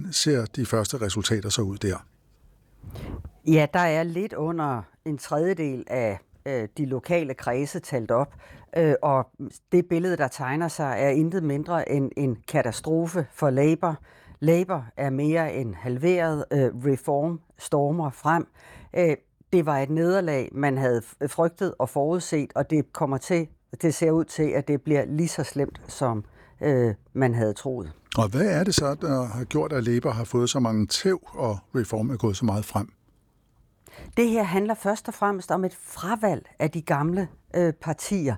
ser de første resultater så ud der? Ja, der er lidt under en tredjedel af de lokale kredse talt op, og det billede, der tegner sig, er intet mindre end en katastrofe for Labour. Labour er mere end halveret, Reform stormer frem. Det var et nederlag, man havde frygtet og forudset, og det ser ud til, at det bliver lige så slemt, som man havde troet. Og hvad er det så, der har gjort, at Labour har fået så mange tæv, og Reform er gået så meget frem? Det her handler først og fremmest om et fravalg af de gamle partier.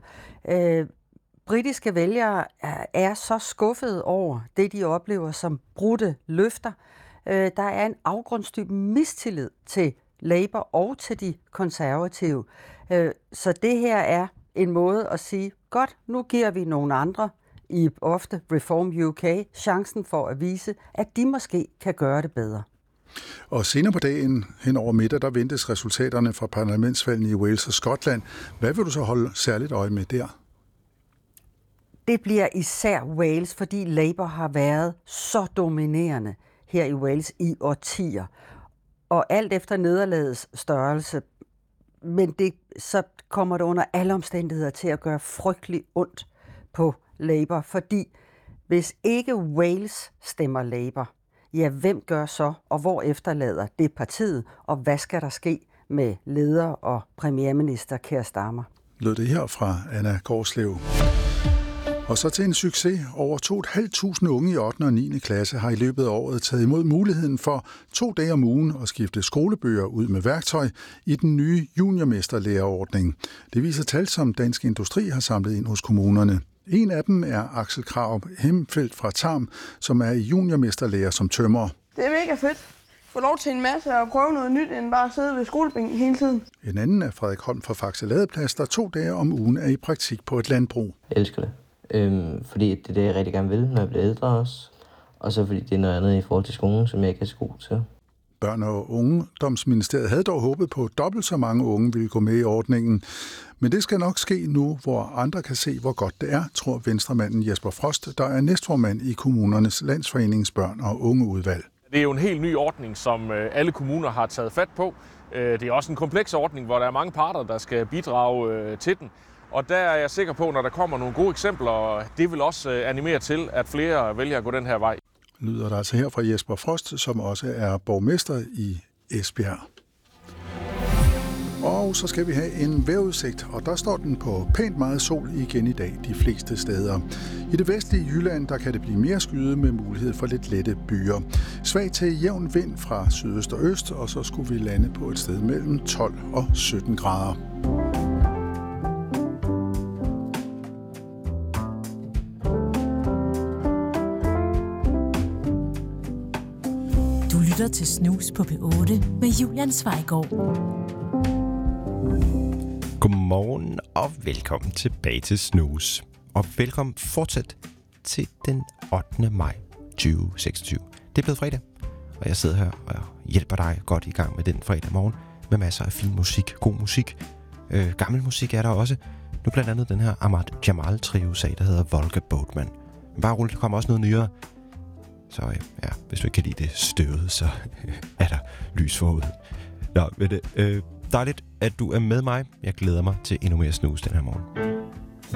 Britiske vælgere er så skuffede over det, de oplever som brudte løfter. Der er en afgrundsdyb mistillid til Labour og til de konservative. Så det her er en måde at sige, godt, nu giver vi nogle andre, i ofte Reform UK, chancen for at vise, at de måske kan gøre det bedre. Og senere på dagen hen over middag, der ventes resultaterne fra parlamentsvalgene i Wales og Skotland. Hvad vil du så holde særligt øje med der? Det bliver især Wales, fordi Labour har været så dominerende her i Wales i årtier. Og alt efter nederlagets størrelse, men så kommer det under alle omstændigheder til at gøre frygtelig ondt på Labour, fordi hvis ikke Wales stemmer Labour, ja, hvem gør så, og hvor efterlader det partiet, og hvad skal der ske med leder og premierminister Keir Starmer? Lød det her fra Anna Gårdslev. Og så til en succes. Over 2.500 unge i 8. og 9. klasse har i løbet af året taget imod muligheden for 2 dage om ugen at skifte skolebøger ud med værktøj i den nye juniormesterlærerordning. Det viser tal, som Dansk Industri har samlet ind hos kommunerne. En af dem er Axel Krarup Hemfeldt fra Tarm, som er juniormesterlærer som tømrer. Det er mega fedt. Få lov til en masse og prøve noget nyt, end bare at sidde ved skolebænken hele tiden. En anden er Frederik Holm fra Faxe Ladeplads, der 2 dage om ugen er i praktik på et landbrug. Jeg elsker det, fordi det er det, jeg rigtig gerne vil, når jeg bliver ældre også. Og så fordi det er noget andet i forhold til skolen, som jeg ikke er så god til. Børn- og Ungdomsministeriet havde dog håbet på, at dobbelt så mange unge ville gå med i ordningen. Men det skal nok ske nu, hvor andre kan se, hvor godt det er, tror venstremanden Jesper Frost, der er næstformand i kommunernes Landsforenings børn- og ungeudvalg. Det er jo en helt ny ordning, som alle kommuner har taget fat på. Det er også en kompleks ordning, hvor der er mange parter, der skal bidrage til den. Og der er jeg sikker på, når der kommer nogle gode eksempler, det vil også animere til, at flere vælger at gå den her vej. Lyder der altså her fra Jesper Frost, som også er borgmester i Esbjerg. Og så skal vi have en vejrudsigt, og der står den på pænt meget sol igen i dag de fleste steder. I det vestlige Jylland, der kan det blive mere skyet med mulighed for lidt lette byer. Svag til jævn vind fra sydøst og øst, og så skulle vi lande på et sted mellem 12 og 17 grader. Du lytter til Snus på P8 med Julian Svejgaard. Godmorgen og velkommen tilbage til Snus. Og velkommen fortsat til den 8. maj 2026. Det er blevet fredag, og jeg sidder her og hjælper dig godt i gang med den fredag morgen med masser af fin musik, god musik. Gammel musik er der også. Nu blandt andet den her Ahmad Jamal trio-sag, der hedder Volga Boatman. Men bare roligt, der kommer også noget nyere. Så ja, hvis du ikke kan lide det støvede, så er der lys forud. Nå, dejligt, at du er med mig. Jeg glæder mig til endnu mere snus den her morgen.